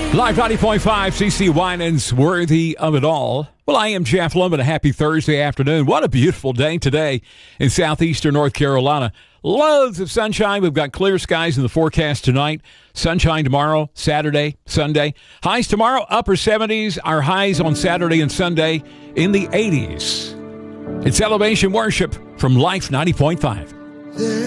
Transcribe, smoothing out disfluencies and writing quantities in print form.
Live 90.5, CC Winans, worthy of it all. Well, I am Jeff Lemon. A happy Thursday afternoon. What a beautiful day today in southeastern North Carolina. Loads of sunshine. We've got clear skies in the forecast tonight. Sunshine tomorrow, Saturday, Sunday. Highs tomorrow, upper 70s. Our highs on Saturday and Sunday in the 80s. It's Elevation Worship from Life 90.5.